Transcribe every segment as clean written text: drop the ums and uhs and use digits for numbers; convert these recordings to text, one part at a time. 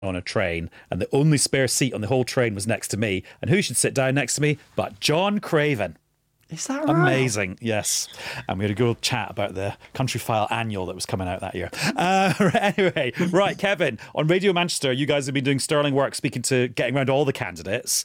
on a train, and the only spare seat on the whole train was next to me. And who should sit down next to me but John Craven? Is that right? Amazing, yes. And we had a good chat about the Countryfile annual that was coming out that year. Anyway, right, Kevin, on Radio Manchester, you guys have been doing sterling work, getting around all the candidates.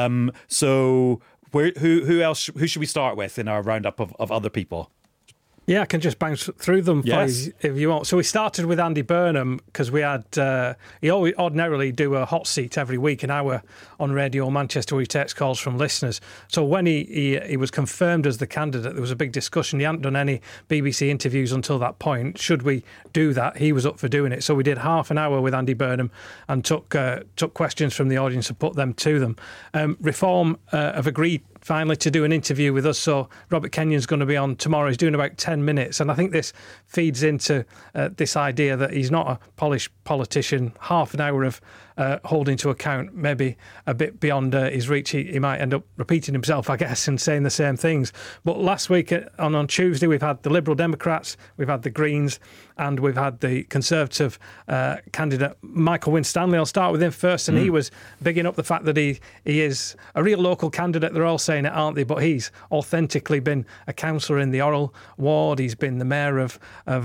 So who should we start with in our roundup of other people? Yeah, I can just bounce through them yes. if you want. So we started with Andy Burnham because we had, he always ordinarily do a hot seat every week, an hour on Radio Manchester where he takes calls from listeners. So when he was confirmed as the candidate, there was a big discussion. He hadn't done any BBC interviews until that point. Should we do that? He was up for doing it. So we did half an hour with Andy Burnham and took questions from the audience and put them to them. Reform have agreed finally to do an interview with us, so Robert Kenyon's going to be on tomorrow. He's doing about 10 minutes, and I think this feeds into this idea that he's not a polished politician. Half an hour of holding to account, maybe a bit beyond his reach. He might end up repeating himself, I guess, and saying the same things. But last week on Tuesday, we've had the Liberal Democrats, we've had the Greens, and we've had the Conservative candidate Michael Winstanley. I'll start with him first, and he was bigging up the fact that he is a real local candidate. They're all saying it, aren't they? But he's authentically been a councillor in the Orrell ward. He's been the mayor of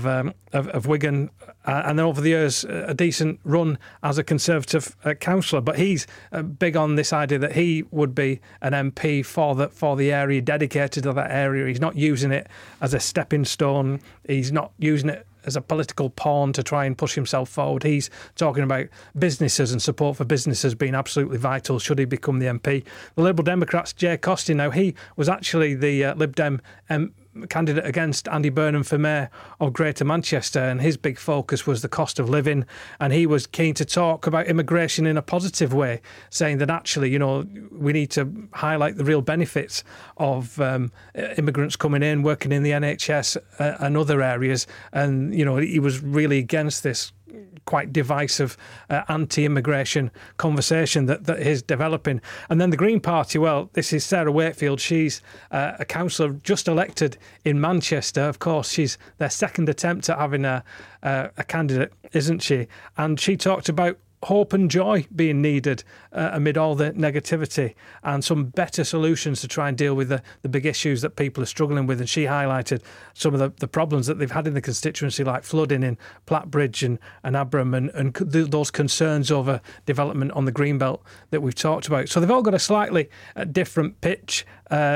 Wigan, and then over the years a decent run as a Conservative councillor. But he's big on this idea that he would be an MP for the area, dedicated to that area. He's not using it as a stepping stone. He's not using it as a political pawn to try and push himself forward. He's talking about businesses and support for businesses being absolutely vital should he become the MP. The Liberal Democrats, Jay Costin, now he was actually the Lib Dem candidate against Andy Burnham for Mayor of Greater Manchester, and his big focus was the cost of living, and he was keen to talk about immigration in a positive way, saying that actually, we need to highlight the real benefits of immigrants coming in, working in the NHS and other areas. And, he was really against this quite divisive anti-immigration conversation that is developing. And then the Green Party, well, this is Sarah Wakefield. She's a councillor just elected in Manchester. Of course, she's their second attempt at having a candidate, isn't she? And she talked about hope and joy being needed amid all the negativity, and some better solutions to try and deal with the big issues that people are struggling with. And she highlighted some of the problems that they've had in the constituency, like flooding in Plattbridge and Abram, and those concerns over development on the Greenbelt that we've talked about. So they've all got a slightly different pitch.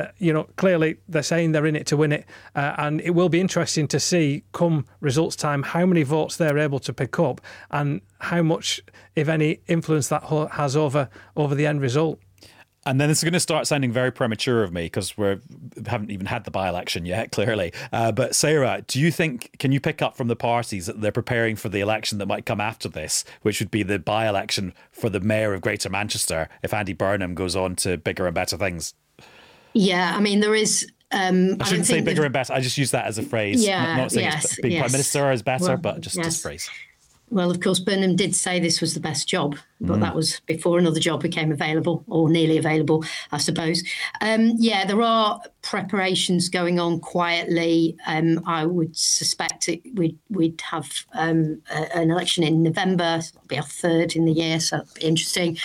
Clearly they're saying they're in it to win it, and it will be interesting to see come results time how many votes they're able to pick up and how much, if any, influence that has over the end result. And then this is going to start sounding very premature of me because we haven't even had the by-election yet, clearly. But Sarah, can you pick up from the parties that they're preparing for the election that might come after this, which would be the by-election for the mayor of Greater Manchester if Andy Burnham goes on to bigger and better things? Yeah, I mean, there is... I shouldn't say bigger and better. I just use that as a phrase. Yeah, not saying being Prime Minister is better, but just yes. a phrase. Well, of course, Burnham did say this was the best job, but that was before another job became available, or nearly available, I suppose. There are preparations going on quietly. I would suspect we'd have an election in November. It'll be our third in the year, so it'll be interesting.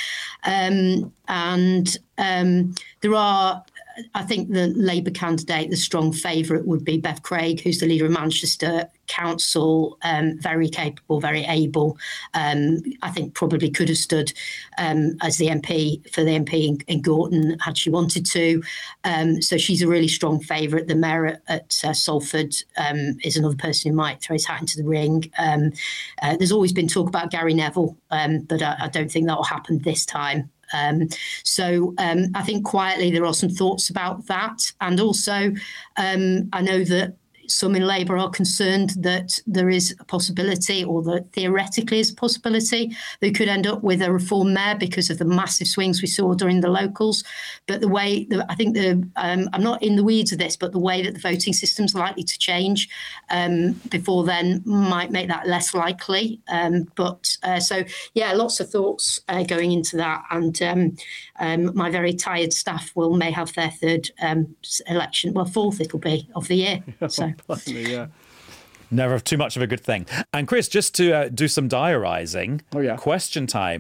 There are... I think the Labour candidate, the strong favourite, would be Bev Craig, who's the leader of Manchester Council, very capable, very able. I think probably could have stood as the MP for the MP in Gorton had she wanted to. So she's a really strong favourite. The mayor at Salford is another person who might throw his hat into the ring. There's always been talk about Gary Neville, but I don't think that will happen this time. I think quietly there are some thoughts about that. And also, I know that some in Labour are concerned that there is a possibility, or that theoretically is a possibility, they could end up with a reform mayor because of the massive swings we saw during the locals. But I'm not in the weeds of this, but the way that the voting system's likely to change before then might make that less likely. Lots of thoughts going into that. And my very tired staff may have their third election, fourth it'll be, of the year. So. Yeah. Never too much of a good thing. And Chris, just to do some diarising, question time